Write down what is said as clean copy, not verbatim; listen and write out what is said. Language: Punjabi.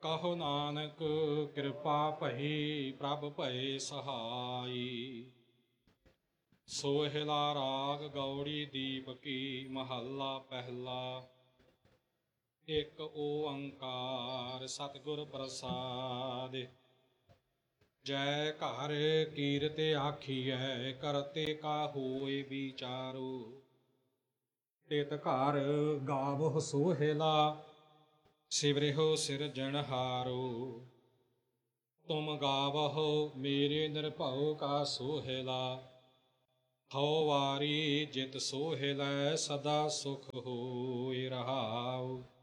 ਕਹੋ ਨਾਨਕ ਕਿਰਪਾ ਭਈ ਪ੍ਰਭ ਭਏ ਸਹਾਈ। ਸੋਹਿਲਾ ਰਾਗ ਗੌੜੀ ਦੀਪਕੀ ਮਹੱਲਾ ਪਹਿਲਾ। ਇੱਕ ਓੰਕਾਰ ਸਤਿਗੁਰ ਪ੍ਰਸਾਦਿ। ਜੈ ਘਰ ਕੀਰਤ ਆਖੀਐ ਕਰਤੇ ਕਾ ਹੋਇ ਵਿਚਾਰੋ। ਤਿਤ ਘਰ ਗਾਵਹੁ ਸੋਹਿਲਾ ਸਿਵਰਿਹੁ ਸਿਰਜਣਹਾਰੋ। ਤੁਮ ਗਾਵਹੁ ਮੇਰੇ ਨਿਰਭਉ ਕਾ ਸੋਹਿਲਾ। ਹਉ ਵਾਰੀ ਜਿਤ ਸੋਹਿਲੈ ਸਦਾ ਸੁਖ ਹੋਇ ਰਹਾਉ।